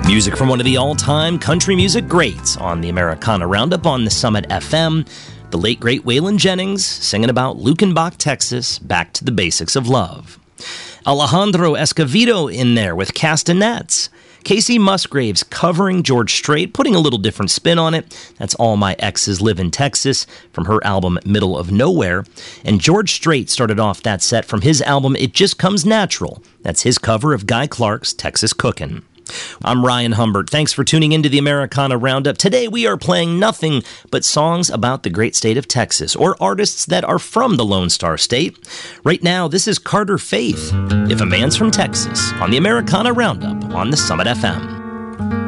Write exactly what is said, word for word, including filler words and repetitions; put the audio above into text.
Music from one of the all-time country music greats on the Americana Roundup on the Summit F M. The late, great Waylon Jennings singing about Luckenbach, Texas, back to the basics of love. Alejandro Escovedo in there with Castanets. Casey Musgraves covering George Strait, putting a little different spin on it. That's All My Exes Live in Texas from her album Middle of Nowhere. And George Strait started off that set from his album It Just Comes Natural. That's his cover of Guy Clark's Texas Cookin'. I'm Ryan Humbert. Thanks for tuning into the Americana Roundup. Today we are playing nothing but songs about the great state of Texas, or artists that are from the Lone Star State. Right now, this is Carter Faith, If a Man's from Texas, on the Americana Roundup on the Summit F M.